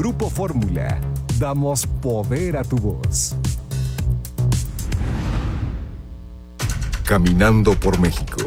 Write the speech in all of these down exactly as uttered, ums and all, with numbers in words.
Grupo Fórmula, damos poder a tu voz. Caminando por México.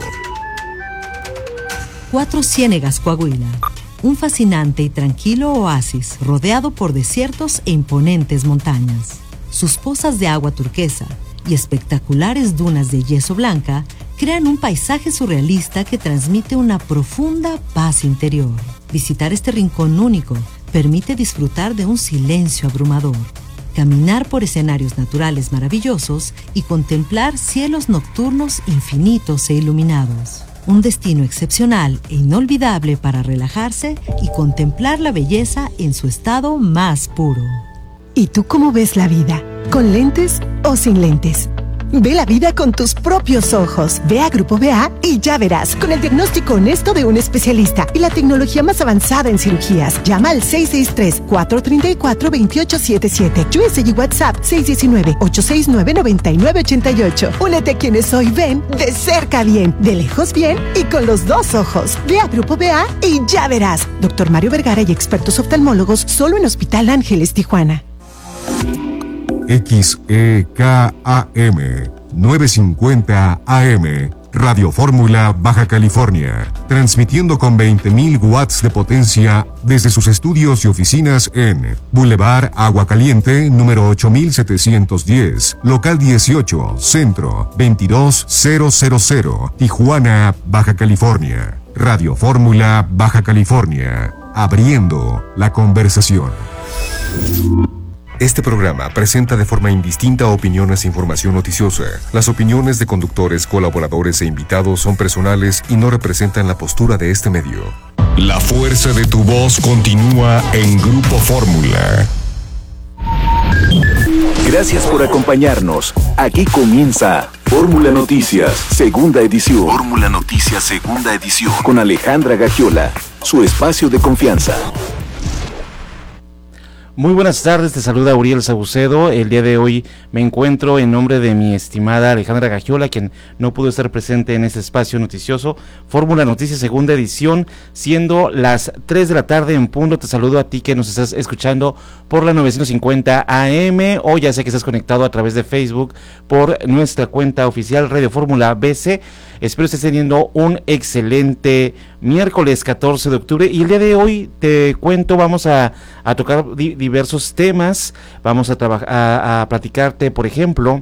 Cuatro Ciénegas, Coahuila. Un fascinante y tranquilo oasis rodeado por desiertos e imponentes montañas. Sus pozas de agua turquesa y espectaculares dunas de yeso blanca crean un paisaje surrealista que transmite una profunda paz interior. Visitar este rincón único permite disfrutar de un silencio abrumador, caminar por escenarios naturales maravillosos y contemplar cielos nocturnos infinitos e iluminados. Un destino excepcional e inolvidable para relajarse y contemplar la belleza en su estado más puro. ¿Y tú cómo ves la vida? ¿Con lentes o sin lentes? Ve la vida con tus propios ojos. Ve a Grupo B A y ya verás, con el diagnóstico honesto de un especialista y la tecnología más avanzada en cirugías. Llama al seis seis tres, cuatro tres cuatro, dos ocho siete siete. U S y WhatsApp seis uno nueve, ocho seis nueve, nueve nueve ocho ocho. Únete a quienes hoy ven de cerca bien, de lejos bien y con los dos ojos. Ve a Grupo B A y ya verás. Doctor Mario Vergara y expertos oftalmólogos solo en Hospital Ángeles, Tijuana. X E K A M novecientos cincuenta A M, Radio Fórmula, Baja California, transmitiendo con veinte mil watts de potencia desde sus estudios y oficinas en Boulevard Agua Caliente, número ocho mil setecientos diez, local dieciocho, Centro, veintidós mil, Tijuana, Baja California. Radio Fórmula, Baja California, abriendo la conversación. Este programa presenta de forma indistinta opiniones e información noticiosa. Las opiniones de conductores, colaboradores e invitados son personales y no representan la postura de este medio. La fuerza de tu voz continúa en Grupo Fórmula. Gracias por acompañarnos. Aquí comienza Fórmula Noticias, segunda edición. Fórmula Noticias, segunda edición. Con Alejandra Gagiola, su espacio de confianza. Muy buenas tardes, te saluda Uriel Saucedo. El día de hoy me encuentro en nombre de mi estimada Alejandra Gagiola, quien no pudo estar presente en este espacio noticioso. Fórmula Noticias, segunda edición, siendo las tres de la tarde en punto. Te saludo a ti que nos estás escuchando por la novecientos cincuenta A M o ya sé que estás conectado a través de Facebook por nuestra cuenta oficial Radio Fórmula B C. Espero estés teniendo un excelente miércoles catorce de octubre y el día de hoy te cuento, vamos a, a tocar di, diversos temas, vamos a, trabajar, a, a platicarte, por ejemplo,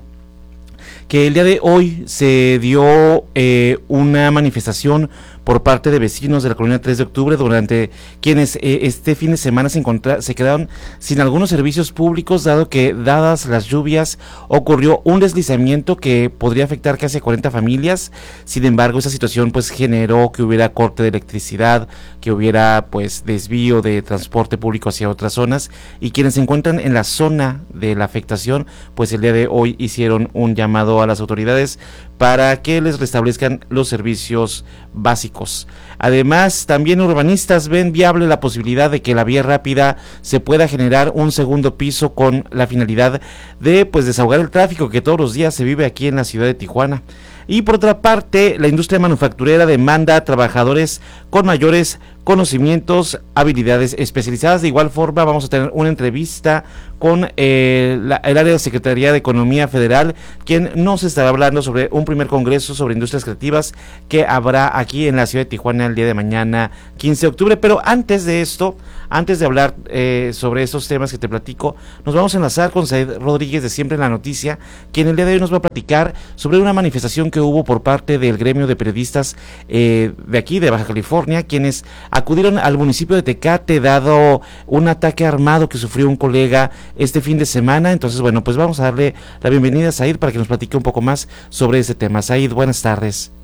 que el día de hoy se dio eh, una manifestación por parte de vecinos de la colonia tres de octubre, durante quienes eh, este fin de semana se, encontra, se quedaron sin algunos servicios públicos, dado que, dadas las lluvias, ocurrió un deslizamiento que podría afectar casi a cuarenta familias. Sin embargo, esa situación pues generó que hubiera corte de electricidad, que hubiera pues desvío de transporte público hacia otras zonas, y quienes se encuentran en la zona de la afectación, pues el día de hoy hicieron un llamado a las autoridades para que les restablezcan los servicios básicos. Además, también urbanistas ven viable la posibilidad de que la vía rápida se pueda generar un segundo piso con la finalidad de pues desahogar el tráfico que todos los días se vive aquí en la ciudad de Tijuana. Y por otra parte, la industria manufacturera demanda a trabajadores con mayores conocimientos, habilidades especializadas. De igual forma, vamos a tener una entrevista con eh, la, el área de Secretaría de Economía Federal, quien nos estará hablando sobre un primer congreso sobre industrias creativas que habrá aquí en la ciudad de Tijuana el día de mañana, quince de octubre. Pero antes de esto, antes de hablar eh, sobre estos temas que te platico, nos vamos a enlazar con Said Rodríguez de Siempre en la Noticia, quien el día de hoy nos va a platicar sobre una manifestación que hubo por parte del gremio de periodistas eh, de aquí, de Baja California, quienes acudieron al municipio de Tecate dado un ataque armado que sufrió un colega este fin de semana. Entonces, bueno, pues vamos a darle la bienvenida a Said para que nos platique un poco más sobre ese tema. Said, buenas tardes.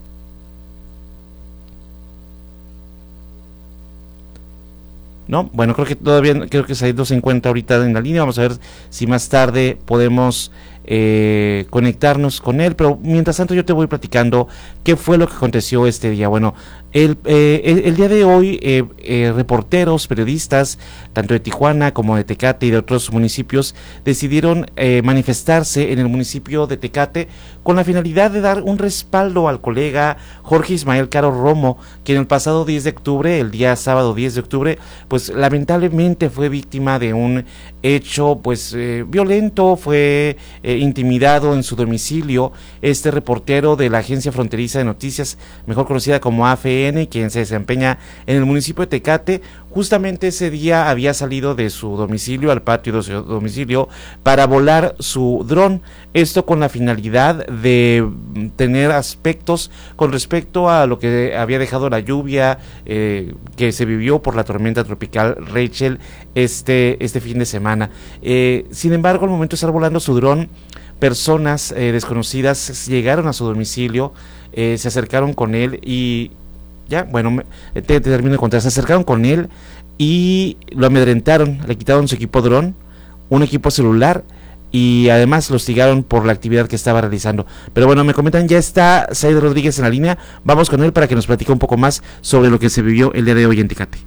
No, bueno, creo que todavía, creo que Said no se encuentra ahorita en la línea. Vamos a ver si más tarde podemos eh, conectarnos con él, pero mientras tanto yo te voy platicando qué fue lo que aconteció este día. Bueno, el, eh, el, el día de hoy eh, eh, reporteros, periodistas, tanto de Tijuana como de Tecate y de otros municipios, decidieron eh, manifestarse en el municipio de Tecate con la finalidad de dar un respaldo al colega Jorge Ismael Caro Romo, quien el pasado diez de octubre, el día sábado diez de octubre, pues lamentablemente fue víctima de un hecho pues eh, violento, fue eh, intimidado en su domicilio. Este reportero de la Agencia Fronteriza de Noticias, mejor conocida como A F N, quien se desempeña en el municipio de Tecate, justamente ese día había salido de su domicilio al patio de su domicilio para volar su dron, esto con la finalidad de tener aspectos con respecto a lo que había dejado la lluvia eh, que se vivió por la tormenta tropical Rachel este, este fin de semana. Eh, sin embargo, al momento de estar volando su dron, personas eh, desconocidas llegaron a su domicilio, eh, se acercaron con él y ya, bueno, me, te, te termino de contar, se acercaron con él y lo amedrentaron, le quitaron su equipo dron, un equipo celular y además lo hostigaron por la actividad que estaba realizando. Pero bueno, me comentan, ya está Said Rodríguez en la línea, vamos con él para que nos platique un poco más sobre lo que se vivió el día de hoy en Tecate.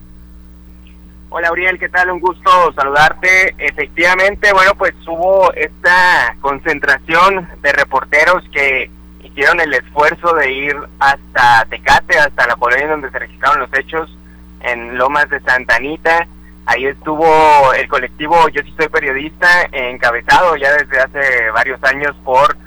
Hola, Uriel, ¿qué tal? Un gusto saludarte. Efectivamente, bueno, pues hubo esta concentración de reporteros que hicieron el esfuerzo de ir hasta Tecate, hasta la colonia donde se registraron los hechos, en Lomas de Santa Anita. Ahí estuvo el colectivo Yo Sí Soy Periodista, encabezado ya desde hace varios años por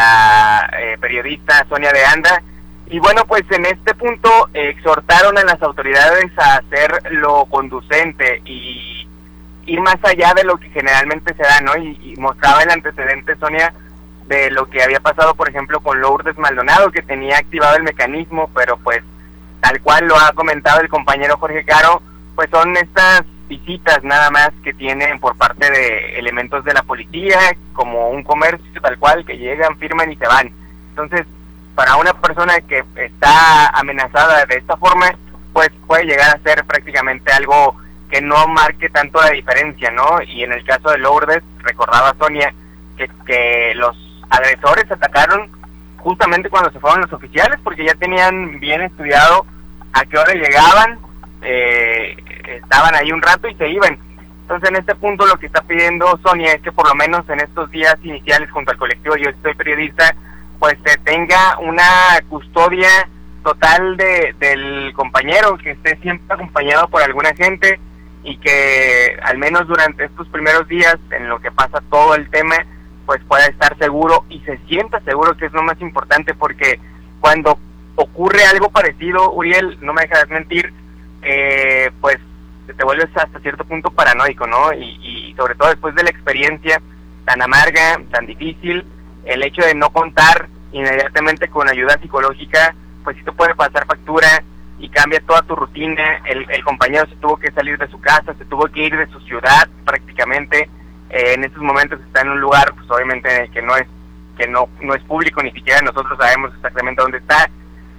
la eh, periodista Sonia de Anda. Y bueno, pues en este punto eh, exhortaron a las autoridades a hacer lo conducente y ir más allá de lo que generalmente se da, ¿no? Y, y mostraba el antecedente, Sonia, de lo que había pasado, por ejemplo, con Lourdes Maldonado, que tenía activado el mecanismo, pero pues tal cual lo ha comentado el compañero Jorge Caro, pues son estas visitas nada más que tienen por parte de elementos de la policía, como un comercio tal cual, que llegan, firman y se van. Entonces, para una persona que está amenazada de esta forma, pues puede llegar a ser prácticamente algo que no marque tanto la diferencia, ¿no? Y en el caso de Lourdes, recordaba Sonia, que, que los agresores atacaron justamente cuando se fueron los oficiales, porque ya tenían bien estudiado a qué hora llegaban, eh, estaban ahí un rato y se iban. Entonces, en este punto lo que está pidiendo Sonia es que por lo menos en estos días iniciales junto al colectivo Yo Soy Periodista, pues se tenga una custodia total de del compañero, que esté siempre acompañado por alguna gente y que al menos durante estos primeros días, en lo que pasa todo el tema, pues pueda estar seguro y se sienta seguro, que es lo más importante, porque cuando ocurre algo parecido, Uriel, no me dejarás mentir, eh, pues te vuelves hasta cierto punto paranoico, ¿no? Y, y sobre todo después de la experiencia tan amarga, tan difícil, el hecho de no contar inmediatamente con ayuda psicológica, pues sí te puede pasar factura y cambia toda tu rutina. El, el compañero se tuvo que salir de su casa, se tuvo que ir de su ciudad prácticamente. Eh, en estos momentos está en un lugar, pues obviamente que no es que no no es público, ni siquiera nosotros sabemos exactamente dónde está,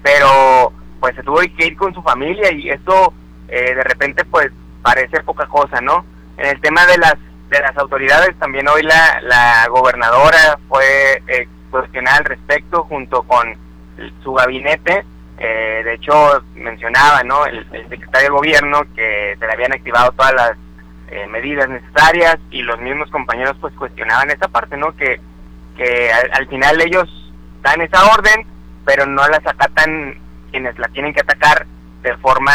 pero pues se tuvo que ir con su familia y eso eh, de repente pues parece poca cosa, ¿no? En el tema de las de las autoridades, también hoy la la gobernadora fue eh, cuestionada al respecto junto con su gabinete. Eh, de hecho mencionaba, ¿no?, el, el secretario de gobierno, que se le habían activado todas las eh, medidas necesarias, y los mismos compañeros pues cuestionaban esa parte, ¿no?, que que al, al final ellos dan esa orden, pero no las acatan quienes la tienen que atacar de forma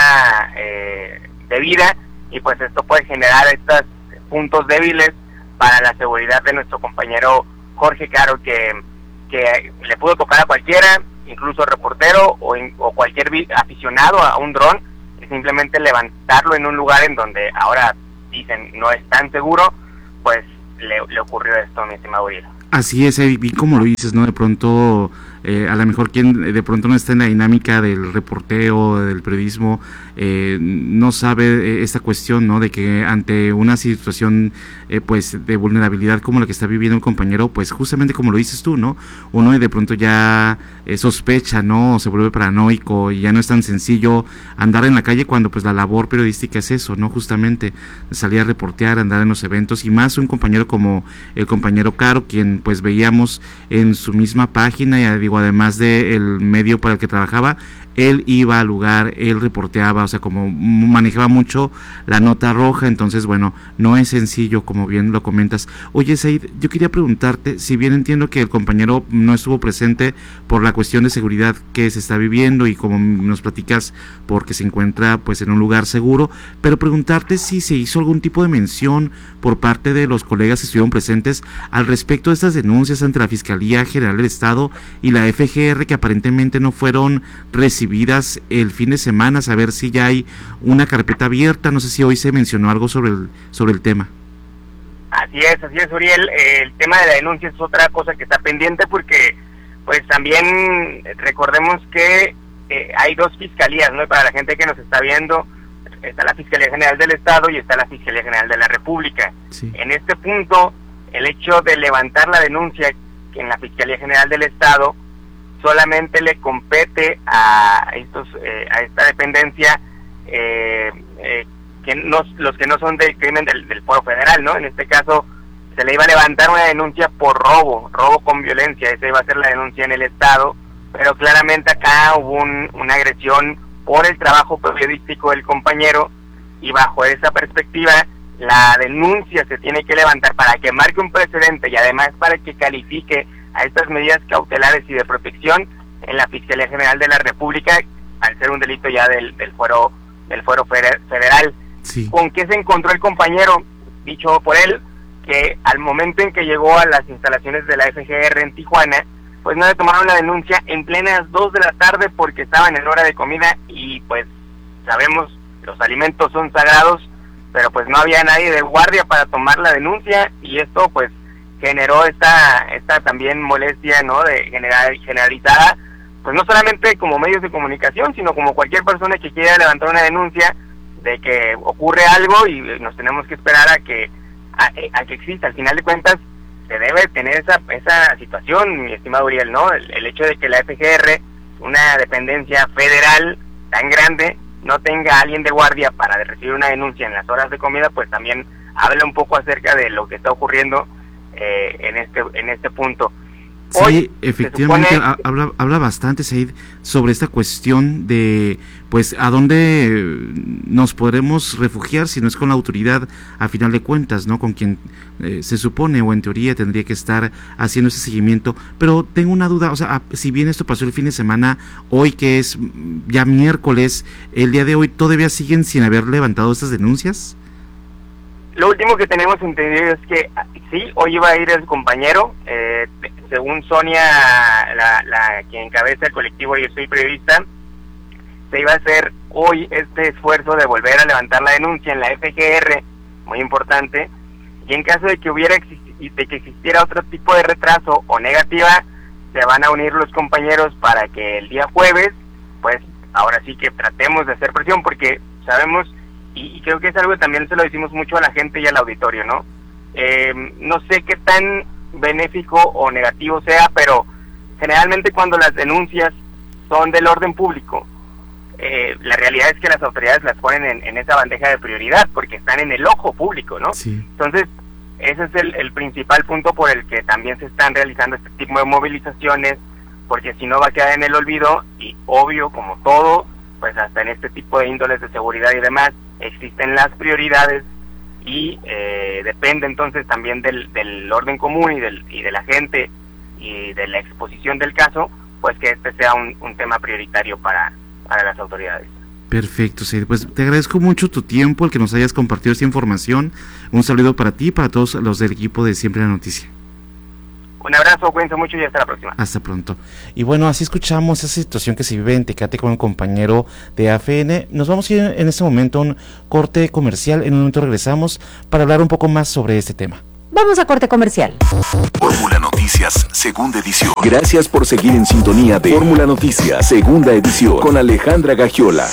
eh, debida, y pues esto puede generar estos puntos débiles para la seguridad de nuestro compañero Jorge Caro, que, que le pudo tocar a cualquiera, incluso reportero o, in, o cualquier aficionado a un dron, y simplemente levantarlo en un lugar en donde ahora dicen no es tan seguro, pues le, le ocurrió esto, mi estimado Uriel. Así es, y como lo dices, ¿no? De pronto, eh, a lo mejor quien de pronto no está en la dinámica del reporteo, del periodismo, eh, no sabe esta cuestión, ¿no?, de que ante una situación eh, pues de vulnerabilidad como la que está viviendo un compañero, pues justamente como lo dices tú, ¿no?, uno de pronto ya eh, sospecha, ¿no?, se vuelve paranoico y ya no es tan sencillo andar en la calle, cuando pues la labor periodística es eso, ¿no?, justamente salir a reportear, andar en los eventos, y más un compañero como el compañero Caro, quien pues veíamos en su misma página, y digo, además del medio para el que trabajaba, él iba al lugar, él reporteaba, o sea, como manejaba mucho la nota roja, entonces, bueno, no es sencillo, como bien lo comentas. Oye, Said, yo quería preguntarte, si bien entiendo que el compañero no estuvo presente por la cuestión de seguridad que se está viviendo y como nos platicas, porque se encuentra pues en un lugar seguro, pero preguntarte si se hizo algún tipo de mención por parte de los colegas que estuvieron presentes al respecto de estas denuncias ante la Fiscalía General del Estado y la F G R que aparentemente no fueron recibidas el fin de semana, saber si ya hay una carpeta abierta, no sé si hoy se mencionó algo sobre el, sobre el tema. Así es, así es, Uriel, eh, el tema de la denuncia es otra cosa que está pendiente porque pues también recordemos que eh, hay dos fiscalías, ¿no? Para la gente que nos está viendo, está la Fiscalía General del Estado y está la Fiscalía General de la República. Sí. En este punto, el hecho de levantar la denuncia en la Fiscalía General del Estado solamente le compete a estos eh, a esta dependencia eh, eh, que no, los que no son del crimen del, del Foro Federal, ¿no? En este caso se le iba a levantar una denuncia por robo, robo con violencia, esa iba a ser la denuncia en el Estado, pero claramente acá hubo un, una agresión por el trabajo periodístico del compañero y bajo esa perspectiva la denuncia se tiene que levantar para que marque un precedente y además para que califique a estas medidas cautelares y de protección en la Fiscalía General de la República al ser un delito ya del, del fuero del fuero federal. Sí. ¿Con qué se encontró el compañero? Dicho por él, que al momento en que llegó a las instalaciones de la F G R en Tijuana, pues no le tomaron la denuncia en plenas dos de la tarde porque estaban en hora de comida y pues sabemos, los alimentos son sagrados, pero pues no había nadie de guardia para tomar la denuncia y esto pues generó esta esta también molestia, ¿no? De general, generalizada, pues no solamente como medios de comunicación, sino como cualquier persona que quiera levantar una denuncia de que ocurre algo y nos tenemos que esperar a que a, a que exista. Al final de cuentas se debe tener esa esa situación, mi estimado Uriel, ¿no? El, el hecho de que la F G R, una dependencia federal tan grande, no tenga a alguien de guardia para recibir una denuncia en las horas de comida, pues también habla un poco acerca de lo que está ocurriendo eh, en este en este punto. Hoy, sí, efectivamente, supone... habla, habla bastante, Said, sobre esta cuestión de, pues, a dónde nos podremos refugiar si no es con la autoridad, a final de cuentas, ¿no? Con quien eh, se supone o en teoría tendría que estar haciendo ese seguimiento. Pero tengo una duda, o sea, si bien esto pasó el fin de semana, hoy que es ya miércoles, el día de hoy, ¿todavía siguen sin haber levantado estas denuncias? Lo último que tenemos entendido es que sí, hoy iba a ir el compañero, eh, según Sonia, la, la que encabeza el colectivo Yo Soy Periodista, se iba a hacer hoy este esfuerzo de volver a levantar la denuncia en la F G R, muy importante, y en caso de que hubiera existi- de que existiera otro tipo de retraso o negativa, se van a unir los compañeros para que el día jueves, pues ahora sí que tratemos de hacer presión, porque sabemos, y creo que es algo que también se lo decimos mucho a la gente y al auditorio, ¿no? Eh, no sé qué tan benéfico o negativo sea, pero generalmente cuando las denuncias son del orden público, eh, la realidad es que las autoridades las ponen en, en esa bandeja de prioridad porque están en el ojo público, ¿no? Sí. Entonces, ese es el, el principal punto por el que también se están realizando este tipo de movilizaciones, porque si no va a quedar en el olvido y obvio, como todo, pues hasta en este tipo de índoles de seguridad y demás, existen las prioridades y eh, depende entonces también del, del orden común y, del, y de la gente y de la exposición del caso, pues que este sea un, un tema prioritario para, para las autoridades. Perfecto, sí. Pues te agradezco mucho tu tiempo, el que nos hayas compartido esta información. Un saludo para ti y para todos los del equipo de Siempre la Noticia. Un abrazo, cuídense mucho y hasta la próxima. Hasta pronto. Y bueno, así escuchamos esa situación que se vive en Tecate con un compañero de A F N. Nos vamos a ir en este momento a un corte comercial. En un momento regresamos para hablar un poco más sobre este tema. Vamos a corte comercial. Fórmula Noticias, segunda edición. Gracias por seguir en sintonía de Fórmula Noticias, segunda edición, con Alejandra Gagiola.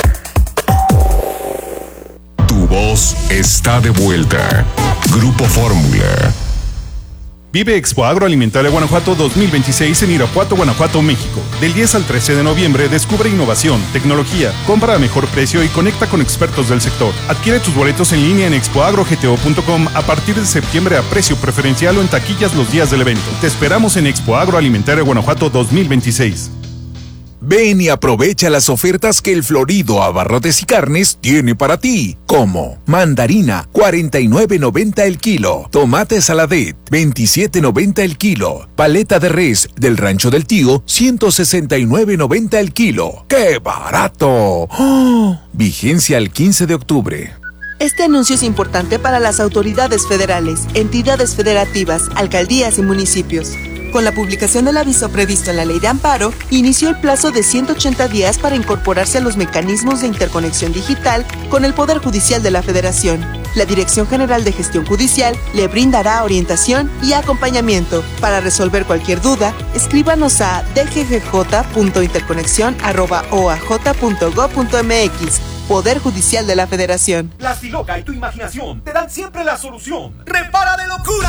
Tu voz está de vuelta. Grupo Fórmula. Vive Expo Agroalimentaria Guanajuato dos mil veintiséis en Irapuato, Guanajuato, México. Del diez al trece de noviembre descubre innovación, tecnología, compra a mejor precio y conecta con expertos del sector. Adquiere tus boletos en línea en expo agro g t o punto com a partir de septiembre a precio preferencial o en taquillas los días del evento. Te esperamos en Expo Agroalimentaria Guanajuato dos mil veintiséis. Ven y aprovecha las ofertas que el Florido Abarrotes y Carnes tiene para ti, como mandarina, cuarenta y nueve noventa el kilo, tomate saladet, veintisiete noventa el kilo, paleta de res del Rancho del Tío, ciento sesenta y nueve noventa el kilo. ¡Qué barato! ¡Oh! Vigencia al quince de octubre. Este anuncio es importante para las autoridades federales, entidades federativas, alcaldías y municipios. Con la publicación del aviso previsto en la Ley de Amparo, inició el plazo de ciento ochenta días para incorporarse a los mecanismos de interconexión digital con el Poder Judicial de la Federación. La Dirección General de Gestión Judicial le brindará orientación y acompañamiento. Para resolver cualquier duda, escríbanos a d g g j punto interconexión arroba o a j punto gob punto m x. Poder Judicial de la Federación. Plastiloca y tu imaginación te dan siempre la solución. ¡Repara de locura!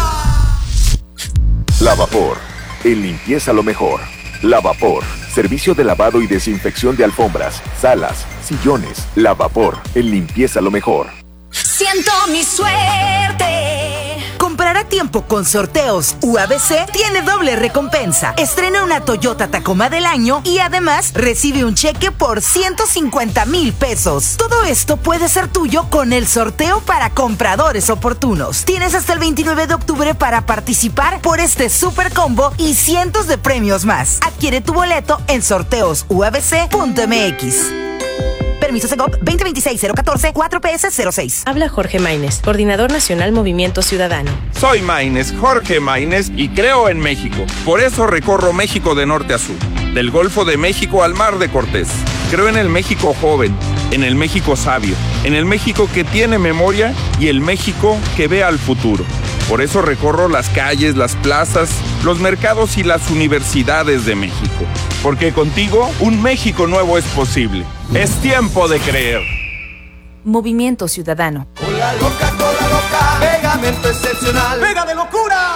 Lavapor, en limpieza lo mejor. Lavapor, servicio de lavado y desinfección de alfombras, salas, sillones. Lavapor, en limpieza lo mejor. Siento mi suerte. Comprar a tiempo con Sorteos U A B C tiene doble recompensa. Estrena una Toyota Tacoma del año y además recibe un cheque por ciento cincuenta mil pesos. Todo esto puede ser tuyo con el sorteo para compradores oportunos. Tienes hasta el veintinueve de octubre para participar por este super combo y cientos de premios más. Adquiere tu boleto en sorteos u a b c punto m x. Permiso Segov veinte veintiséis cero catorce cuatro P S cero seis. Habla Jorge Maínez, Coordinador Nacional Movimiento Ciudadano. Soy Maínez, Jorge Maínez, y creo en México. Por eso recorro México de norte a sur, del Golfo de México al Mar de Cortés. Creo en el México joven, en el México sabio, en el México que tiene memoria y el México que ve al futuro. Por eso recorro las calles, las plazas, los mercados y las universidades de México. Porque contigo un México nuevo es posible. Es tiempo de creer. Movimiento Ciudadano. Con la loca, con la loca, pegamento excepcional. ¡Pega de locura!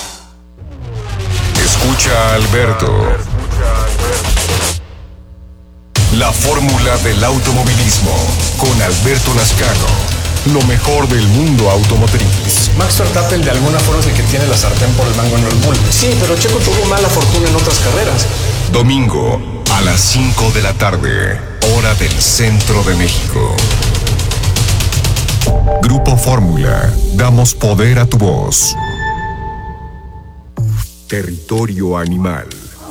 Escucha a Alberto. La fórmula del automovilismo con Alberto Lascano. Lo mejor del mundo automotriz. Max Verstappen de alguna forma es el que tiene la sartén por el mango en el Bull. Sí, pero Checo tuvo mala fortuna en otras carreras. Domingo a las cinco de la tarde, hora del centro de México. Grupo Fórmula, damos poder a tu voz. Territorio animal.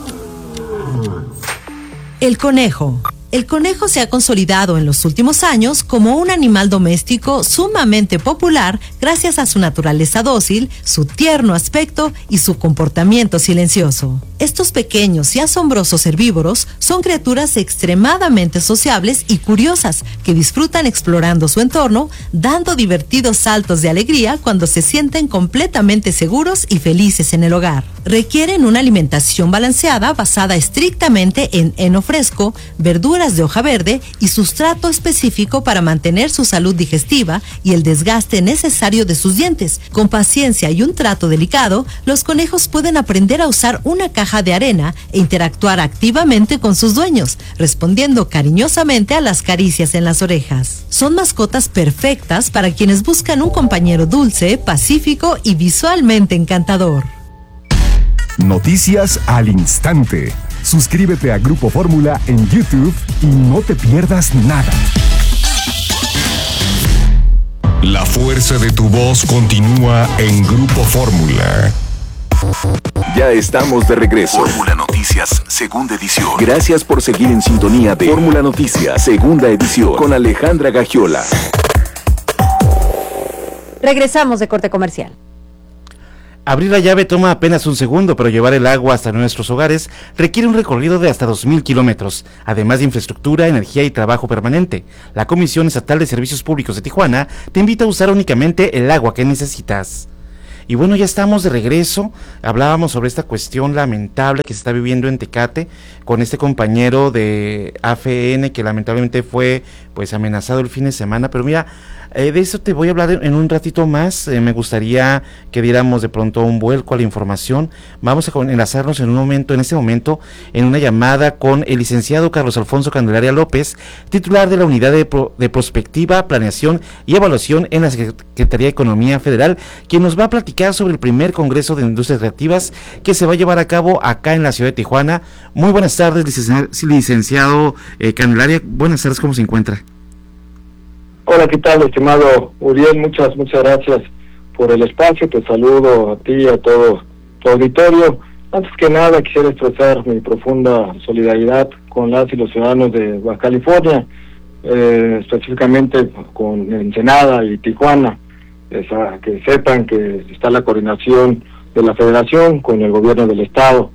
El conejo. El conejo se ha consolidado en los últimos años como un animal doméstico sumamente popular gracias a su naturaleza dócil, su tierno aspecto y su comportamiento silencioso. Estos pequeños y asombrosos herbívoros son criaturas extremadamente sociables y curiosas que disfrutan explorando su entorno, dando divertidos saltos de alegría cuando se sienten completamente seguros y felices en el hogar. Requieren una alimentación balanceada basada estrictamente en heno fresco, verduras de hoja verde y sustrato específico para mantener su salud digestiva y el desgaste necesario de sus dientes. Con paciencia y un trato delicado, los conejos pueden aprender a usar una caja de arena e interactuar activamente con sus dueños, respondiendo cariñosamente a las caricias en las orejas. Son mascotas perfectas para quienes buscan un compañero dulce, pacífico y visualmente encantador. Noticias al instante. Suscríbete a Grupo Fórmula en YouTube y no te pierdas nada. La fuerza de tu voz continúa en Grupo Fórmula. Ya estamos de regreso. Fórmula Noticias, segunda edición. Gracias por seguir en sintonía de Fórmula Noticias, segunda edición, con Alejandra Gagiola. Regresamos de corte comercial. Abrir la llave toma apenas un segundo, pero llevar el agua hasta nuestros hogares requiere un recorrido de hasta dos mil kilómetros, además de infraestructura, energía y trabajo permanente. La Comisión Estatal de Servicios Públicos de Tijuana te invita a usar únicamente el agua que necesitas. Y bueno, ya estamos de regreso. Hablábamos sobre esta cuestión lamentable que se está viviendo en Tecate con este compañero de A F N que lamentablemente fue pues amenazado el fin de semana, pero mira, eh, de eso te voy a hablar en un ratito más. Eh, me gustaría que diéramos de pronto un vuelco a la información. Vamos a enlazarnos en un momento, en este momento, en una llamada con el licenciado Carlos Alfonso Candelaria López, titular de la Unidad de, Pro, de Prospectiva, Planeación y Evaluación en la Secretaría de Economía Federal, quien nos va a platicar platicar sobre el primer Congreso de Industrias Creativas que se va a llevar a cabo acá en la ciudad de Tijuana. Muy buenas tardes, licenciado, licenciado eh, Candelaria. Buenas tardes, ¿cómo se encuentra? Hola, ¿qué tal, estimado Uriel? Muchas, muchas gracias por el espacio. Te saludo a ti y a todo tu auditorio. Antes que nada, quisiera expresar mi profunda solidaridad con las y los ciudadanos de Baja California, eh, específicamente con Ensenada y Tijuana. Esa, que sepan que está la coordinación de la Federación con el gobierno del Estado.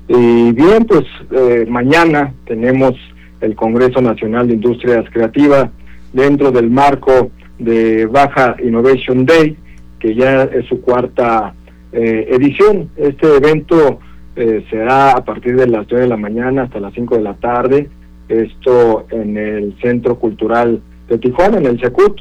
Y bien, pues eh, mañana tenemos el Congreso Nacional de Industrias Creativas dentro del marco de Baja Innovation Day, que ya es su cuarta eh, edición. Este evento eh, será a partir de las nueve de la mañana hasta las cinco de la tarde, esto en el Centro Cultural de Tijuana, en el Secut,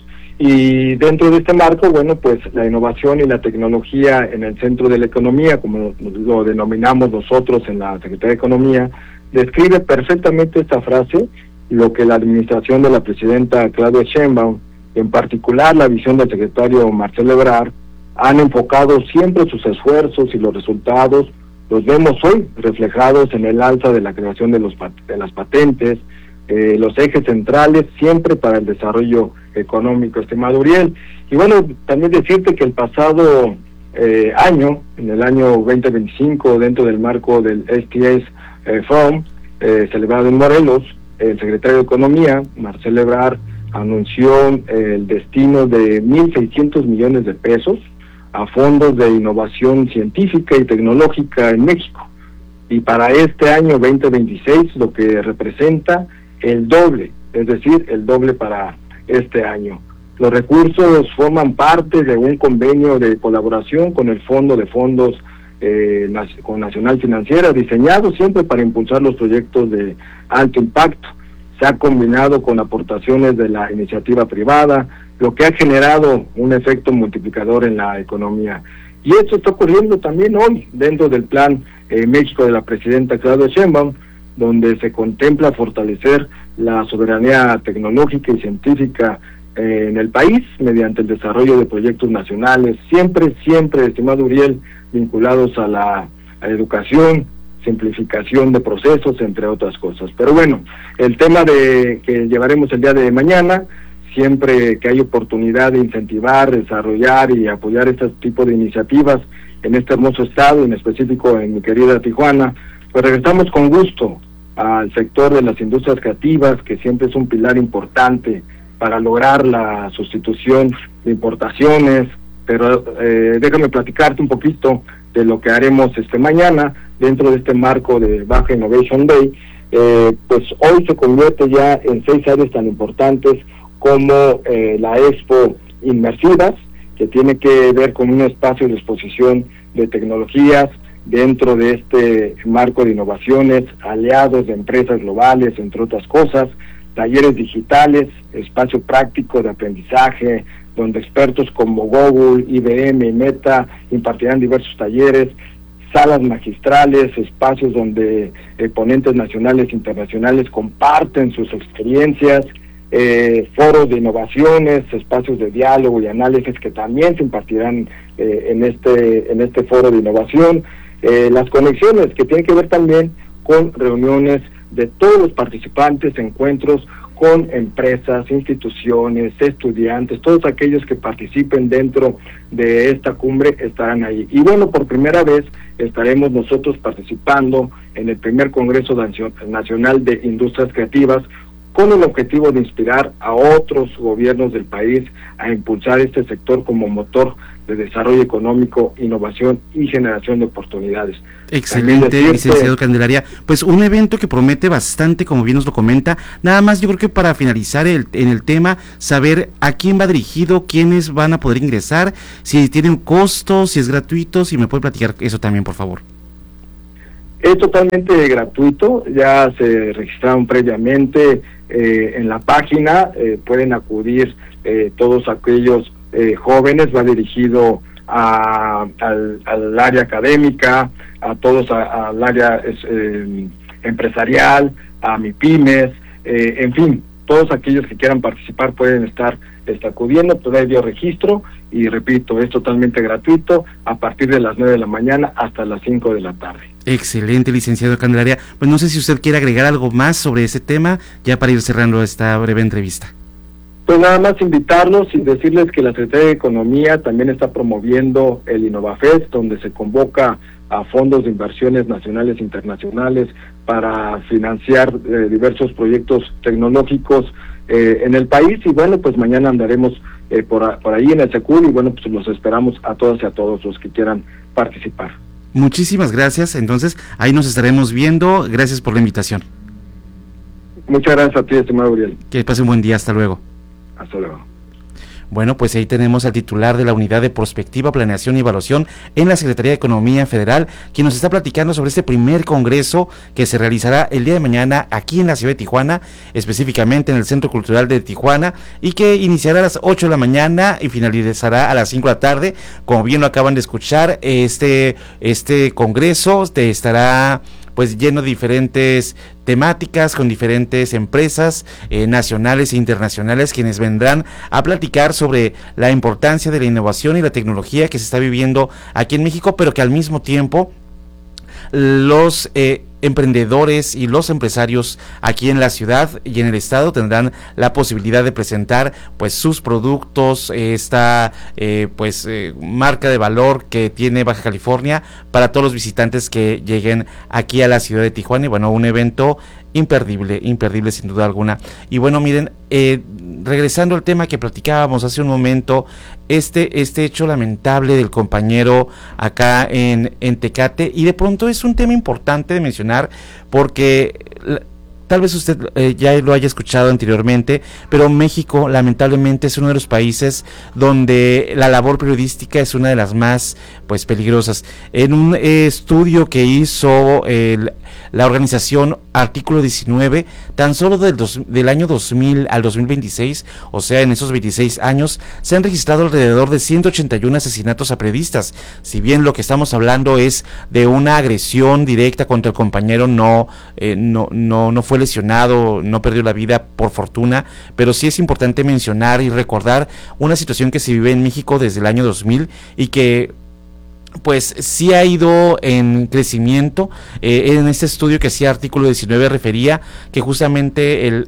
y dentro de este marco, bueno, pues la innovación y la tecnología en el centro de la economía, como lo denominamos nosotros en la Secretaría de Economía, describe perfectamente esta frase, lo que la administración de la presidenta Claudia Sheinbaum, en particular la visión del secretario Marcelo Ebrard, han enfocado siempre sus esfuerzos y los resultados, los vemos hoy reflejados en el alza de la creación de, los, de las patentes, eh, los ejes centrales siempre para el desarrollo económico, estimado Uriel. Y bueno, también decirte que el pasado eh, año, en el año veinte veinticinco, dentro del marco del S T S eh, Forum, eh, celebrado en Morelos, el secretario de Economía, Marcelo Ebrard, anunció eh, el destino de mil seiscientos millones de pesos a fondos de innovación científica y tecnológica en México. Y para este año veinte veintiséis, lo que representa el doble, es decir, el doble para este año. Los recursos forman parte de un convenio de colaboración con el Fondo de Fondos eh, con Nacional Financiera, diseñado siempre para impulsar los proyectos de alto impacto. Se ha combinado con aportaciones de la iniciativa privada, lo que ha generado un efecto multiplicador en la economía. Y esto está ocurriendo también hoy dentro del Plan eh, México de la presidenta Claudia Sheinbaum, donde se contempla fortalecer la soberanía tecnológica y científica eh, en el país mediante el desarrollo de proyectos nacionales, siempre, siempre, estimado Uriel, vinculados a la, a la educación, simplificación de procesos, entre otras cosas. Pero bueno, el tema de que llevaremos el día de mañana, siempre que hay oportunidad de incentivar, desarrollar y apoyar este tipo de iniciativas en este hermoso estado, en específico en mi querida Tijuana, pues regresamos con gusto al sector de las industrias creativas, que siempre es un pilar importante para lograr la sustitución de importaciones. Pero eh, déjame platicarte un poquito de lo que haremos este mañana dentro de este marco de Baja Innovation Day. Eh, pues hoy se convierte ya en seis áreas tan importantes como eh, la Expo Inmersivas, que tiene que ver con un espacio de exposición de tecnologías dentro de este marco de innovaciones, aliados de empresas globales, entre otras cosas, talleres digitales, espacio práctico de aprendizaje, donde expertos como Google, I B M y Meta impartirán diversos talleres, salas magistrales, espacios donde eh, ponentes nacionales e internacionales comparten sus experiencias, eh, foros de innovaciones, espacios de diálogo y análisis que también se impartirán eh, en este en este foro de innovación, eh, las conexiones que tienen que ver también con reuniones de todos los participantes, encuentros con empresas, instituciones, estudiantes, todos aquellos que participen dentro de esta cumbre estarán ahí. Y bueno, por primera vez estaremos nosotros participando en el primer Congreso Nacional de Industrias Creativas, con el objetivo de inspirar a otros gobiernos del país a impulsar este sector como motor de desarrollo económico, innovación y generación de oportunidades. Excelente, decirte, licenciado Candelaria. Pues un evento que promete bastante, como bien nos lo comenta. Nada más, yo creo que para finalizar el, en el tema, saber a quién va dirigido, quiénes van a poder ingresar, si tiene un costo, si es gratuito, si me puede platicar eso también, por favor. Es totalmente gratuito, ya se registraron previamente eh, en la página, eh, pueden acudir eh, todos aquellos eh, jóvenes, va dirigido a, al, al área académica, a todos a, al área eh, empresarial, a MIPYMES, eh, en fin, todos aquellos que quieran participar pueden estar está acudiendo, previo registro, y repito, es totalmente gratuito a partir de las nueve de la mañana hasta las cinco de la tarde. Excelente, licenciado Candelaria. Pues no sé si usted quiere agregar algo más sobre ese tema, ya para ir cerrando esta breve entrevista. Pues nada más invitarlos y decirles que la Secretaría de Economía también está promoviendo el InnovaFest, donde se convoca a fondos de inversiones nacionales e internacionales para financiar eh, diversos proyectos tecnológicos eh, en el país, y bueno, pues mañana andaremos eh, por, por ahí en el Secur, y bueno, pues los esperamos a todas y a todos los que quieran participar. Muchísimas gracias, entonces ahí nos estaremos viendo, gracias por la invitación. Muchas gracias a ti, estimado Uriel. Que pase un buen día, hasta luego. Hasta luego. Bueno, pues ahí tenemos al titular de la Unidad de Prospectiva, Planeación y Evaluación en la Secretaría de Economía Federal, quien nos está platicando sobre este primer congreso que se realizará el día de mañana aquí en la ciudad de Tijuana, específicamente en el Centro Cultural de Tijuana, y que iniciará a las ocho de la mañana y finalizará a las cinco de la tarde. Como bien lo acaban de escuchar, este, este congreso te estará pues lleno de diferentes temáticas, con diferentes empresas eh, nacionales e internacionales, quienes vendrán a platicar sobre la importancia de la innovación y la tecnología que se está viviendo aquí en México, pero que al mismo tiempo los eh, emprendedores y los empresarios aquí en la ciudad y en el estado tendrán la posibilidad de presentar pues sus productos, eh, esta eh, pues eh, marca de valor que tiene Baja California para todos los visitantes que lleguen aquí a la ciudad de Tijuana. Y bueno, un evento imperdible, imperdible sin duda alguna. Y bueno, miren, eh, regresando al tema que platicábamos hace un momento, este, este hecho lamentable del compañero acá en, en Tecate, y de pronto es un tema importante de mencionar porque tal vez usted eh, ya lo haya escuchado anteriormente, pero México lamentablemente es uno de los países donde la labor periodística es una de las más pues peligrosas. En un eh, estudio que hizo el la organización Artículo diecinueve, tan solo del, dos, del año dos mil al dos mil veintiséis, o sea, en esos veintiséis años, se han registrado alrededor de ciento ochenta y uno asesinatos a periodistas. Si bien lo que estamos hablando es de una agresión directa contra el compañero, no, eh, no, no, no fue lesionado, no perdió la vida por fortuna, pero sí es importante mencionar y recordar una situación que se vive en México desde el año dos mil y que pues sí ha ido en crecimiento. Eh, en este estudio que hacía Artículo diecinueve refería que justamente el,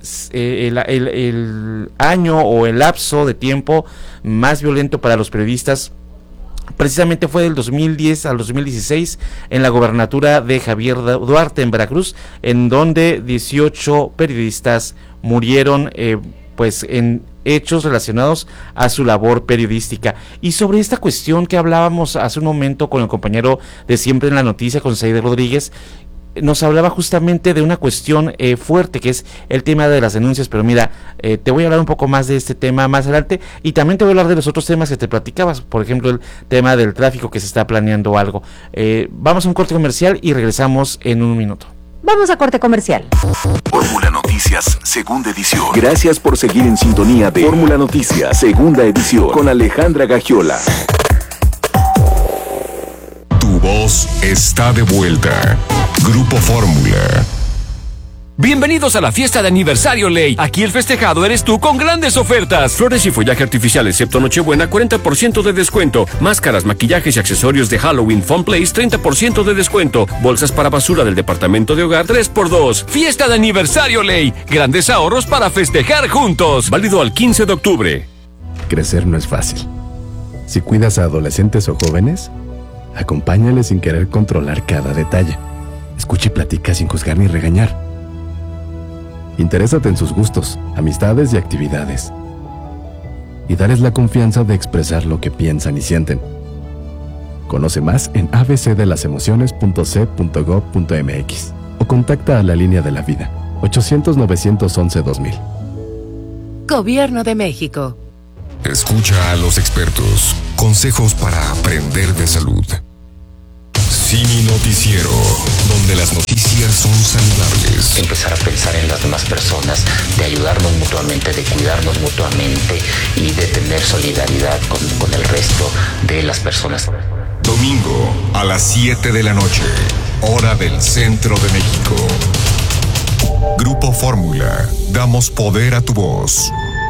el, el, el año o el lapso de tiempo más violento para los periodistas precisamente fue del dos mil diez al dos mil dieciséis en la gobernatura de Javier Duarte en Veracruz, en donde dieciocho periodistas murieron eh, pues en hechos relacionados a su labor periodística. Y sobre esta cuestión que hablábamos hace un momento con el compañero de Siempre en la Noticia, con Said Rodríguez, nos hablaba justamente de una cuestión eh, fuerte, que es el tema de las denuncias, pero mira, eh, te voy a hablar un poco más de este tema más adelante, y también te voy a hablar de los otros temas que te platicabas, por ejemplo, el tema del tráfico, que se está planeando algo. Eh, vamos a un corte comercial y regresamos en un minuto. Vamos a corte comercial. Fórmula Noticias, segunda edición. Gracias por seguir en sintonía de Fórmula Noticias, segunda edición, con Alejandra Gagiola. Tu voz está de vuelta. Grupo Fórmula. Bienvenidos a la fiesta de aniversario Ley. Aquí el festejado eres tú con grandes ofertas. Flores y follaje artificial excepto Nochebuena, cuarenta por ciento de descuento. Máscaras, maquillajes y accesorios de Halloween Fun Place, treinta por ciento de descuento. Bolsas para basura del departamento de hogar, tres por dos. Fiesta de aniversario Ley. Grandes ahorros para festejar juntos. Válido al quince de octubre. Crecer no es fácil. Si cuidas a adolescentes o jóvenes, acompáñales sin querer controlar cada detalle. Escucha y platica sin juzgar ni regañar. Interésate en sus gustos, amistades y actividades. Y dales la confianza de expresar lo que piensan y sienten. Conoce más en a b c de las emociones punto c punto gob punto m x o contacta a la línea de la vida ochocientos, novecientos once, dos mil. Gobierno de México. Escucha a los expertos. Consejos para aprender de salud. Cine Noticiero, donde las noticias son saludables. Empezar a pensar en las demás personas, de ayudarnos mutuamente, de cuidarnos mutuamente y de tener solidaridad con, con el resto de las personas. Domingo a las siete de la noche, hora del centro de México. Grupo Fórmula. Damos poder a tu voz.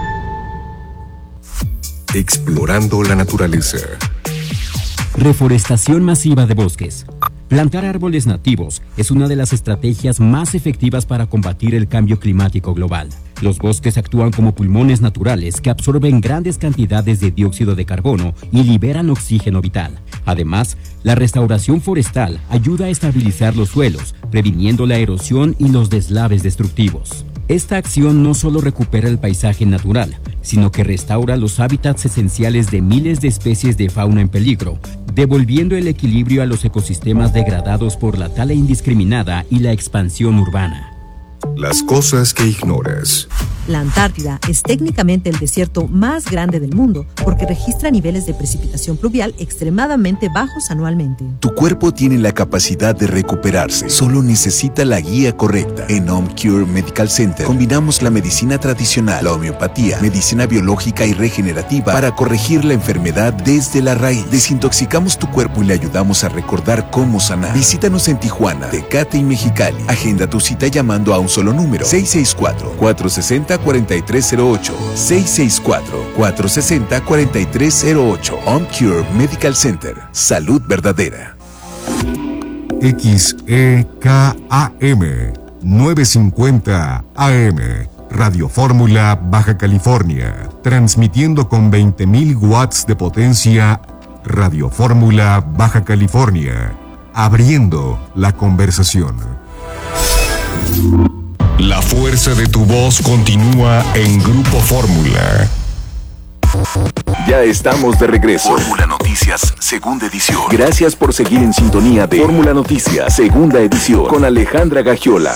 Explorando la naturaleza. Reforestación masiva de bosques. Plantar árboles nativos es una de las estrategias más efectivas para combatir el cambio climático global. Los bosques actúan como pulmones naturales que absorben grandes cantidades de dióxido de carbono y liberan oxígeno vital. Además, la restauración forestal ayuda a estabilizar los suelos, previniendo la erosión y los deslaves destructivos. Esta acción no solo recupera el paisaje natural, sino que restaura los hábitats esenciales de miles de especies de fauna en peligro, devolviendo el equilibrio a los ecosistemas degradados por la tala indiscriminada y la expansión urbana. Las cosas que ignoras. La Antártida es técnicamente el desierto más grande del mundo porque registra niveles de precipitación pluvial extremadamente bajos anualmente. Tu cuerpo tiene la capacidad de recuperarse, solo necesita la guía correcta. En OmCure Medical Center combinamos la medicina tradicional, la homeopatía, medicina biológica y regenerativa para corregir la enfermedad desde la raíz. Desintoxicamos tu cuerpo y le ayudamos a recordar cómo sanar. Visítanos en Tijuana, Tecate y Mexicali. Agenda tu cita llamando a un solo número: seis seis cuatro, cuatro seis cero, cuatro tres cero ocho. seis seis cuatro, cuatro seis cero, cuatro tres cero ocho. OmCure Medical Center. Salud verdadera. X E K A M novecientos cincuenta A M Radio Fórmula Baja California. Transmitiendo con veinte mil watts de potencia. Radio Fórmula Baja California. Abriendo la conversación. La fuerza de tu voz continúa en Grupo Fórmula. Ya estamos de regreso. Fórmula Noticias, segunda edición. Gracias por seguir en sintonía de Fórmula Noticias, segunda edición, con Alejandra Gagiola.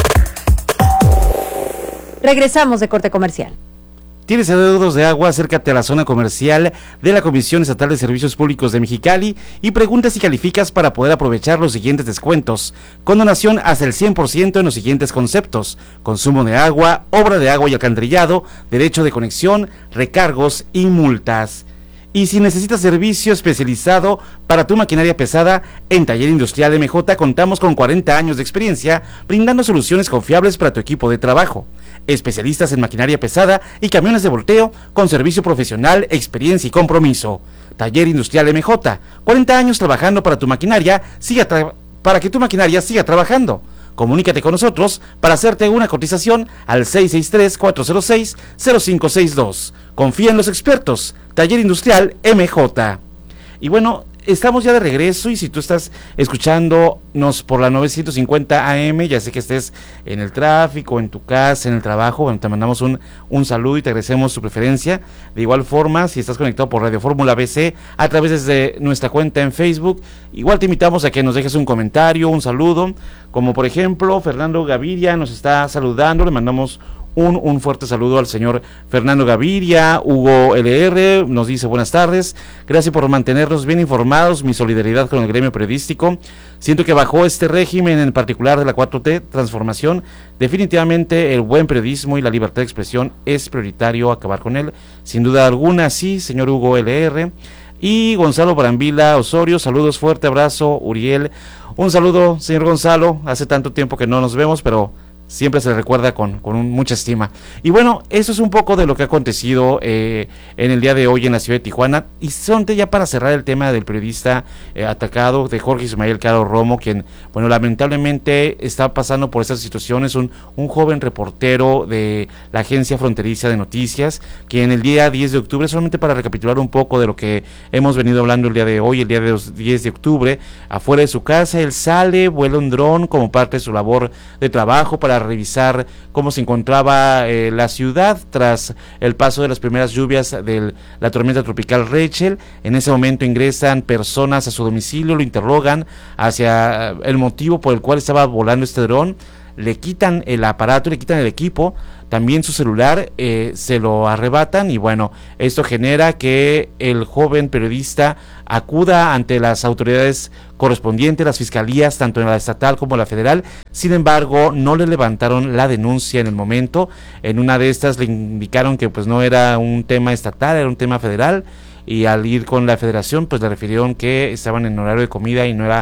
Regresamos de corte comercial. ¿Tienes adeudos de agua? Acércate a la zona comercial de la Comisión Estatal de Servicios Públicos de Mexicali y pregunta si calificas para poder aprovechar los siguientes descuentos. Condonación hasta el cien por ciento en los siguientes conceptos: consumo de agua, obra de agua y alcantarillado, derecho de conexión, recargos y multas. Y si necesitas servicio especializado para tu maquinaria pesada, en Taller Industrial M J contamos con cuarenta años de experiencia brindando soluciones confiables para tu equipo de trabajo. Especialistas en maquinaria pesada y camiones de volteo con servicio profesional, experiencia y compromiso. Taller Industrial M J, cuarenta años trabajando para tu maquinaria, siga tra- para que tu maquinaria siga trabajando. Comunícate con nosotros para hacerte una cotización al seis seis tres, cuatro cero seis, cero cinco seis dos. Confía en los expertos. Taller Industrial M J. Y bueno, estamos ya de regreso y si tú estás escuchándonos por la novecientos cincuenta A M, ya sé que estés en el tráfico, en tu casa, en el trabajo, bueno, te mandamos un, un saludo y te agradecemos tu preferencia. De igual forma, si estás conectado por Radio Fórmula B C a través de nuestra cuenta en Facebook, igual te invitamos a que nos dejes un comentario, un saludo, como por ejemplo Fernando Gaviria nos está saludando, le mandamos Un, un fuerte saludo al señor Fernando Gaviria. Hugo L R nos dice buenas tardes, gracias por mantenernos bien informados, mi solidaridad con el gremio periodístico. Siento que bajo este régimen, en particular de la cuatro T transformación, definitivamente el buen periodismo y la libertad de expresión es prioritario acabar con él, sin duda alguna. Sí, señor Hugo L R. Y Gonzalo Barambila Osorio, saludos, fuerte abrazo. Uriel, un saludo, señor Gonzalo, hace tanto tiempo que no nos vemos, pero siempre se le recuerda con, con un, mucha estima. Y bueno, eso es un poco de lo que ha acontecido eh, en el día de hoy en la ciudad de Tijuana. Y son ya para cerrar el tema del periodista eh, atacado, de Jorge Ismael Caro Romo, quien, bueno, lamentablemente está pasando por estas situaciones. Un, un joven reportero de la agencia fronteriza de noticias, quien el día diez de octubre, solamente para recapitular un poco de lo que hemos venido hablando el día de hoy, el día de diez de octubre, afuera de su casa, él sale, vuela un dron como parte de su labor de trabajo para revisar cómo se encontraba eh, la ciudad tras el paso de las primeras lluvias de la tormenta tropical Rachel. En ese momento ingresan personas a su domicilio, lo interrogan hacia el motivo por el cual estaba volando este dron, le quitan el aparato, le quitan el equipo, también su celular, eh, se lo arrebatan y bueno, esto genera que el joven periodista acuda ante las autoridades correspondientes, las fiscalías, tanto en la estatal como la federal. Sin embargo, no le levantaron la denuncia en el momento. En una de estas le indicaron que pues no era un tema estatal, era un tema federal, y al ir con la federación pues le refirieron que estaban en horario de comida y no era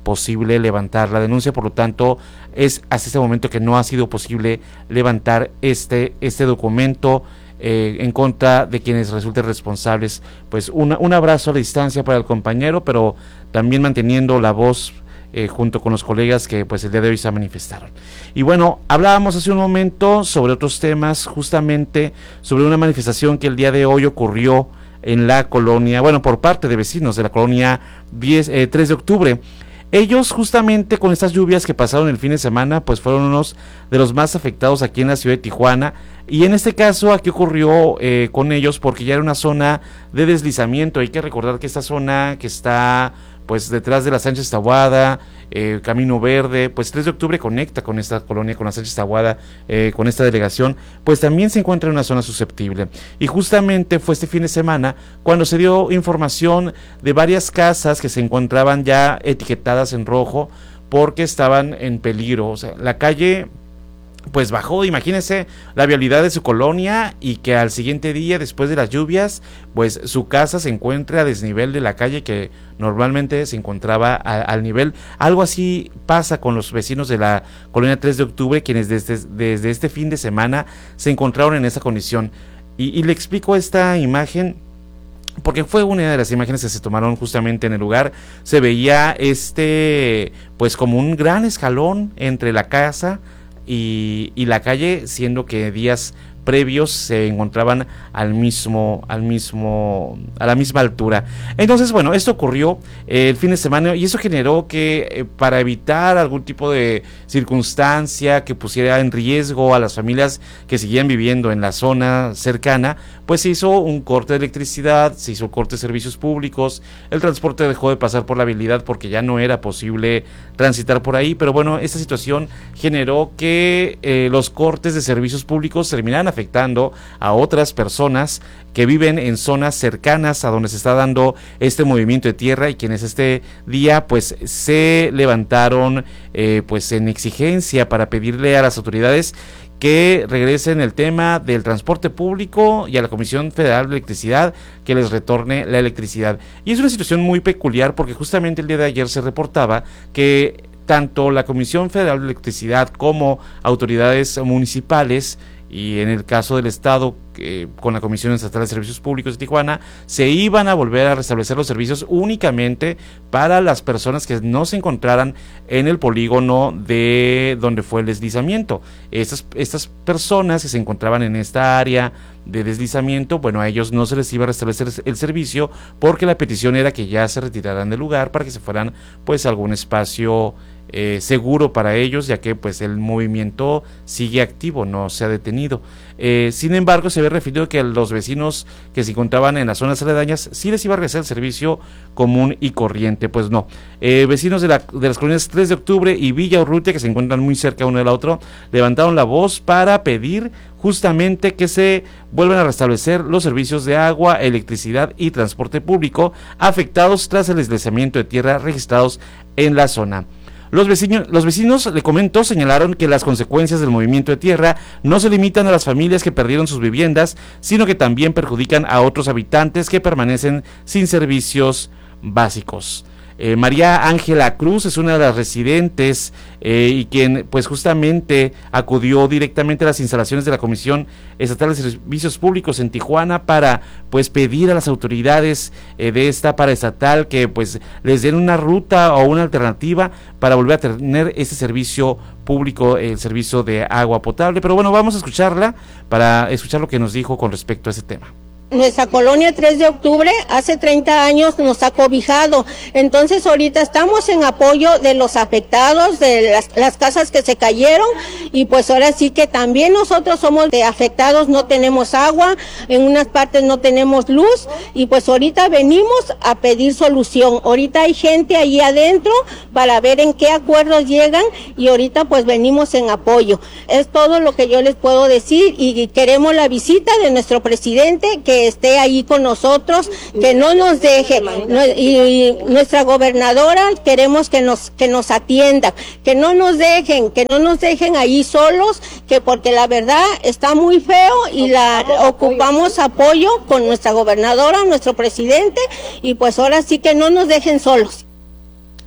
posible levantar la denuncia, por lo tanto es hasta este momento que no ha sido posible levantar este, este documento eh, en contra de quienes resulten responsables. Pues una, un abrazo a la distancia para el compañero, pero también manteniendo la voz Eh, junto con los colegas que pues el día de hoy se manifestaron. Y bueno, hablábamos hace un momento sobre otros temas, justamente sobre una manifestación que el día de hoy ocurrió en la colonia, bueno, por parte de vecinos de la colonia diez, eh, tres de octubre. Ellos justamente con estas lluvias que pasaron el fin de semana, pues fueron unos de los más afectados aquí en la ciudad de Tijuana, y en este caso aquí ocurrió eh, con ellos porque ya era una zona de deslizamiento. Hay que recordar que esta zona que está pues detrás de la Sánchez Taboada, eh, Camino Verde, pues tres de octubre conecta con esta colonia, con la Sánchez Taboada, eh, con esta delegación, pues también se encuentra en una zona susceptible. Y justamente fue este fin de semana cuando se dio información de varias casas que se encontraban ya etiquetadas en rojo porque estaban en peligro. O sea, la calle pues bajó, imagínense la vialidad de su colonia y que al siguiente día, después de las lluvias, pues su casa se encuentre a desnivel de la calle que normalmente se encontraba a, al nivel. Algo así pasa con los vecinos de la colonia tres de octubre, quienes desde, desde este fin de semana se encontraron en esa condición. Y, y le explico esta imagen porque fue una de las imágenes que se tomaron justamente en el lugar. Se veía este, pues como un gran escalón entre la casa Y, y la calle, siendo que días previos se encontraban al mismo, al mismo, a la misma altura. Entonces, bueno, esto ocurrió eh, el fin de semana y eso generó que eh, para evitar algún tipo de circunstancia que pusiera en riesgo a las familias que seguían viviendo en la zona cercana, pues se hizo un corte de electricidad, se hizo corte de servicios públicos, el transporte dejó de pasar por la vialidad porque ya no era posible transitar por ahí, pero bueno, esta situación generó que eh, los cortes de servicios públicos terminaran afectando a otras personas que viven en zonas cercanas a donde se está dando este movimiento de tierra y quienes este día pues se levantaron eh, pues en exigencia para pedirle a las autoridades que regresen el tema del transporte público y a la Comisión Federal de Electricidad que les retorne la electricidad. Y es una situación muy peculiar porque justamente el día de ayer se reportaba que tanto la Comisión Federal de Electricidad como autoridades municipales y en el caso del Estado, eh, con la Comisión Estatal de Servicios Públicos de Tijuana, se iban a volver a restablecer los servicios únicamente para las personas que no se encontraran en el polígono de donde fue el deslizamiento. Estas, estas personas que se encontraban en esta área de deslizamiento, bueno, a ellos no se les iba a restablecer el servicio porque la petición era que ya se retiraran del lugar para que se fueran pues a algún espacio Eh, seguro para ellos, ya que pues el movimiento sigue activo, no se ha detenido. Eh, sin embargo, se ve referido que los vecinos que se encontraban en las zonas aledañas sí les iba a regresar el servicio común y corriente. Pues no. Eh, vecinos de, la, de las colonias tres de octubre y Villa Urrutia, que se encuentran muy cerca uno del otro, levantaron la voz para pedir justamente que se vuelvan a restablecer los servicios de agua, electricidad y transporte público afectados tras el deslizamiento de tierra registrados en la zona. Los vecinos, los vecinos, le comento, señalaron que las consecuencias del movimiento de tierra no se limitan a las familias que perdieron sus viviendas, sino que también perjudican a otros habitantes que permanecen sin servicios básicos. Eh, María Ángela Cruz es una de las residentes eh, y quien pues justamente acudió directamente a las instalaciones de la Comisión Estatal de Servicios Públicos en Tijuana para pues pedir a las autoridades eh, de esta paraestatal que pues les den una ruta o una alternativa para volver a tener este servicio público, el servicio de agua potable. Pero bueno, vamos a escucharla para escuchar lo que nos dijo con respecto a ese tema. Nuestra colonia tres de octubre hace treinta años nos ha cobijado, entonces ahorita estamos en apoyo de los afectados, de las, las casas que se cayeron y pues ahora sí que también nosotros somos de afectados, no tenemos agua, en unas partes no tenemos luz y pues ahorita venimos a pedir solución. Ahorita hay gente ahí adentro para ver en qué acuerdos llegan y ahorita pues venimos en apoyo. Es todo lo que yo les puedo decir y queremos la visita de nuestro presidente que esté ahí con nosotros, que no nos deje, no, y, y nuestra gobernadora queremos que nos que nos atienda, que no nos dejen, que no nos dejen ahí solos, que porque la verdad está muy feo y la ocupamos apoyo con nuestra gobernadora, nuestro presidente y pues ahora sí que no nos dejen solos.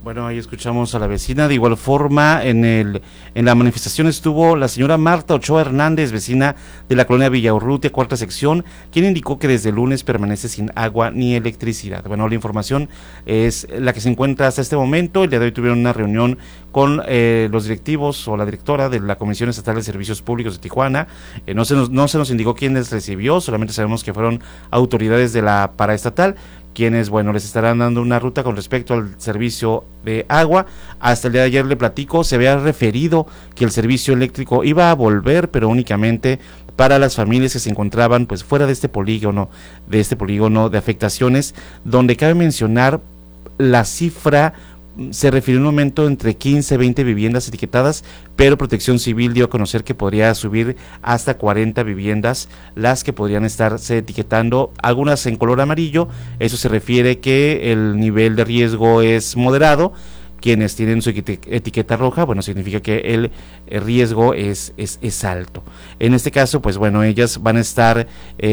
Bueno, ahí escuchamos a la vecina. De igual forma, en el en la manifestación estuvo la señora Marta Ochoa Hernández, vecina de la colonia Villaurrutia, cuarta sección, quien indicó que desde el lunes permanece sin agua ni electricidad. Bueno, la información es la que se encuentra hasta este momento. El día de hoy tuvieron una reunión con eh, los directivos o la directora de la Comisión Estatal de Servicios Públicos de Tijuana. Eh, no se nos, no se nos indicó quién les recibió, solamente sabemos que fueron autoridades de la paraestatal, quienes, bueno, les estarán dando una ruta con respecto al servicio de agua. Hasta el día de ayer, le platico, se había referido que el servicio eléctrico iba a volver, pero únicamente para las familias que se encontraban pues fuera de este polígono, de este polígono de afectaciones, donde cabe mencionar la cifra. Se refirió en un momento entre quince, veinte viviendas etiquetadas, pero Protección Civil dio a conocer que podría subir hasta cuarenta viviendas las que podrían estarse etiquetando, algunas en color amarillo. Eso se refiere que el nivel de riesgo es moderado. Quienes tienen su etiqueta roja, bueno, significa que el, el riesgo es, es, es alto. En este caso, pues bueno, ellas van a estar,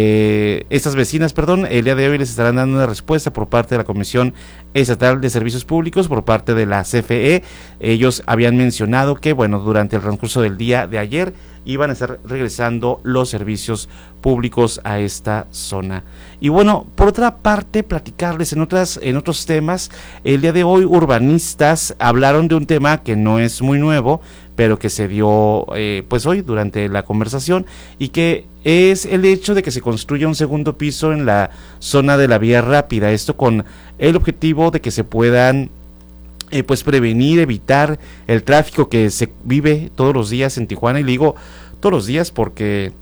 eh, estas vecinas, perdón, el día de hoy les estarán dando una respuesta por parte de la Comisión Estatal de Servicios Públicos, por parte de la C F E. Ellos habían mencionado que, bueno, durante el transcurso del día de ayer iban a estar regresando los servicios públicos a esta zona. Y bueno, por otra parte, platicarles en otras en otros temas. El día de hoy, urbanistas hablaron de un tema que no es muy nuevo, pero que se dio eh, pues hoy durante la conversación, y que es el hecho de que se construya un segundo piso en la zona de la vía rápida. Esto con el objetivo de que se puedan Eh, pues prevenir, evitar el tráfico que se vive todos los días en Tijuana. Y le digo todos los días porque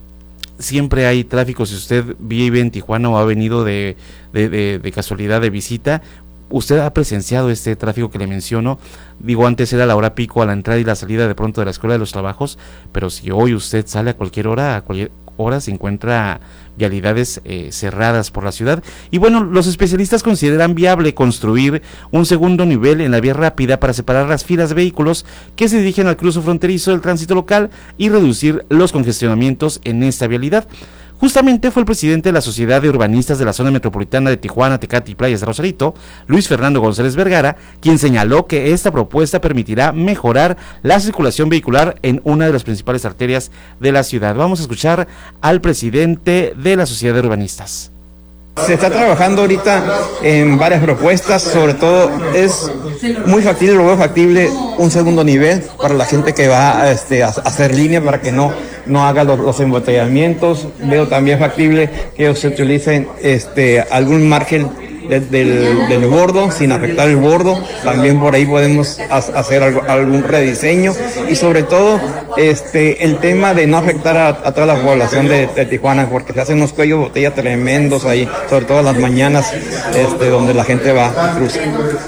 siempre hay tráfico. Si usted vive en Tijuana o ha venido de, de, de, de casualidad de visita, usted ha presenciado este tráfico que le menciono. Digo, antes era la hora pico a la entrada y la salida de pronto de la Escuela de los Trabajos, pero si hoy usted sale a cualquier hora, a cualquier hora se encuentra vialidades eh, cerradas por la ciudad. Y bueno, los especialistas consideran viable construir un segundo nivel en la vía rápida para separar las filas de vehículos que se dirigen al cruce fronterizo del tránsito local y reducir los congestionamientos en esta vialidad. Justamente fue el presidente de la Sociedad de Urbanistas de la Zona Metropolitana de Tijuana, Tecate y Playas de Rosarito, Luis Fernando González Vergara, quien señaló que esta propuesta permitirá mejorar la circulación vehicular en una de las principales arterias de la ciudad. Vamos a escuchar al presidente de la Sociedad de Urbanistas. Se está trabajando ahorita en varias propuestas, sobre todo es muy factible, lo veo factible, un segundo nivel para la gente que va a, este, a hacer línea para que no, no haga los, los embotellamientos. Veo también factible que ellos se utilicen este, algún margen de, del, del bordo, sin afectar el bordo. También por ahí podemos hacer algo, algún rediseño, y sobre todo este el tema de no afectar a, a toda la población de, de Tijuana, porque se hacen unos cuellos de botella tremendos ahí, sobre todo en las mañanas, este, donde la gente va a cruzar.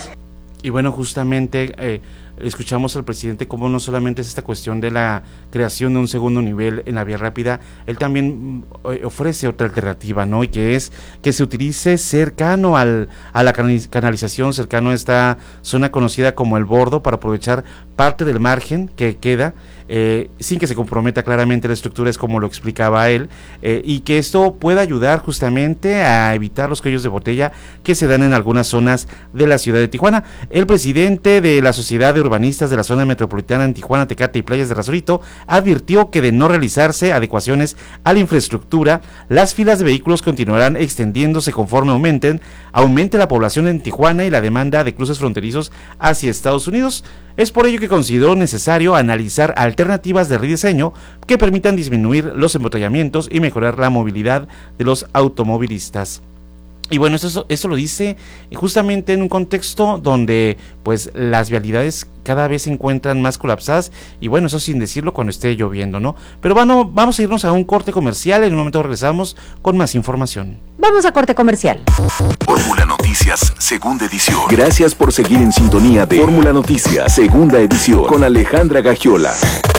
Y bueno, justamente eh, escuchamos al presidente cómo no solamente es esta cuestión de la creación de un segundo nivel en la vía rápida, él también eh, ofrece otra alternativa, ¿no? Y que es que se utilice cercano al, a la canalización, cercano a esta zona conocida como el bordo, para aprovechar parte del margen que queda, eh, sin que se comprometa claramente la estructura, es como lo explicaba él, eh, y que esto pueda ayudar justamente a evitar los cuellos de botella que se dan en algunas zonas de la ciudad de Tijuana. El presidente de la Sociedad de Urbanistas de la Zona Metropolitana en Tijuana, Tecate y Playas de Rosarito advirtió que de no realizarse adecuaciones a la infraestructura, las filas de vehículos continuarán extendiéndose conforme aumenten, aumente la población en Tijuana y la demanda de cruces fronterizos hacia Estados Unidos. Es por ello que consideró necesario analizar alternativas de rediseño que permitan disminuir los embotellamientos y mejorar la movilidad de los automovilistas. Y bueno, eso, eso lo dice justamente en un contexto donde pues las vialidades cada vez se encuentran más colapsadas, y bueno, eso sin decirlo cuando esté lloviendo, ¿no? Pero bueno, vamos a irnos a un corte comercial, en un momento regresamos con más información. Vamos a corte comercial. Fórmula Noticias, segunda edición. Gracias por seguir en sintonía de Fórmula Noticias, segunda edición, con Alejandra Gagiola.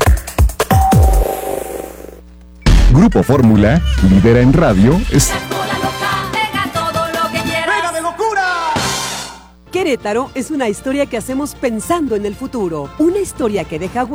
Grupo Fórmula, lidera en radio, es... Querétaro es una historia que hacemos pensando en el futuro, una historia que deja